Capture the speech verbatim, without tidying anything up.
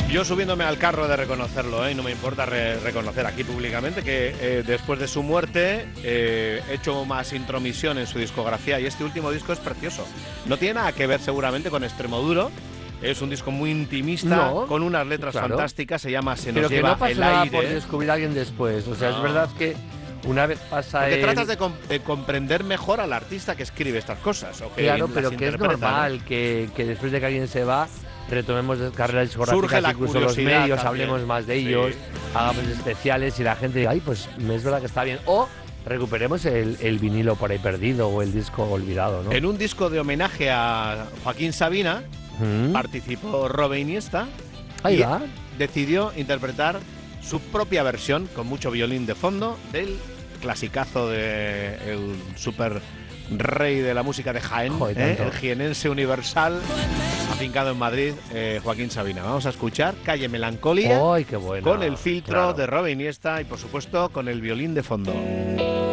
Yo subiéndome al carro de reconocerlo, ¿eh? Y no me importa re reconocer aquí públicamente que eh, después de su muerte eh, he hecho más intromisión en su discografía y este último disco es precioso. No tiene nada que ver seguramente con Extremoduro. Es un disco muy intimista, no, con unas letras claro. fantásticas, se llama Se nos Pero que lleva no pasa el nada aire. por descubrir a alguien después. O sea, No. es verdad que una vez pasa Porque el... tratas de, com de comprender mejor al artista que escribe estas cosas. O que Claro, las pero que es interpreta, normal ¿no? que, que después de que alguien se va, retomemos carreras discográficas, Surge la incluso los curiosidad medios, también. hablemos más de ellos, Sí. hagamos especiales y la gente diga, ay, pues es verdad que está bien. O recuperemos el, el vinilo por ahí perdido o el disco olvidado, ¿no? En un disco de homenaje a Joaquín Sabina ¿Mm? participó Robe Iniesta. Ahí y va. decidió interpretar su propia versión, con mucho violín de fondo, del clasicazo de el super rey de la música de Jaén, Joder, ¿eh? tanto. El jienense universal, afincado en Madrid, eh, Joaquín Sabina. Vamos a escuchar Calle Melancolía, ¡Ay, qué bueno! con el filtro Claro. de Robe Iniesta y, por supuesto, con el violín de fondo.